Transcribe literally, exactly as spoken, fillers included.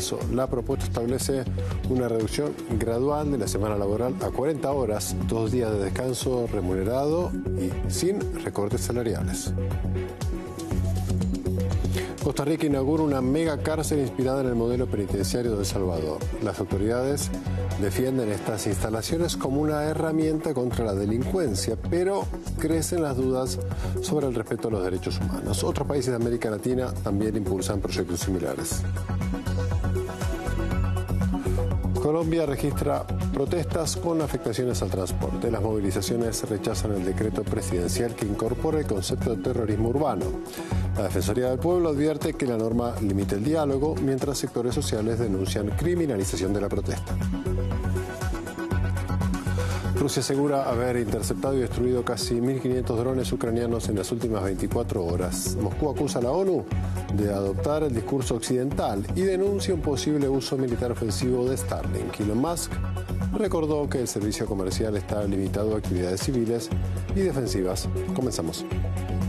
Congreso. La propuesta establece una reducción gradual de la semana laboral a cuarenta horas, dos días de descanso remunerado y sin recortes salariales. Costa Rica inaugura una mega cárcel inspirada en el modelo penitenciario de El Salvador. Las autoridades defienden estas instalaciones como una herramienta contra la delincuencia, pero crecen las dudas sobre el respeto a los derechos humanos. Otros países de América Latina también impulsan proyectos similares. Colombia registra protestas con afectaciones al transporte. Las movilizaciones rechazan el decreto presidencial que incorpora el concepto de terrorismo urbano. La Defensoría del Pueblo advierte que la norma limita el diálogo, mientras sectores sociales denuncian criminalización de la protesta. Rusia asegura haber interceptado y destruido casi mil quinientos drones ucranianos en las últimas veinticuatro horas. Moscú acusa a la ONU de adoptar el discurso occidental y denuncia un posible uso militar ofensivo de Starlink. Elon Musk recordó que el servicio comercial está limitado a actividades civiles y defensivas. Comenzamos.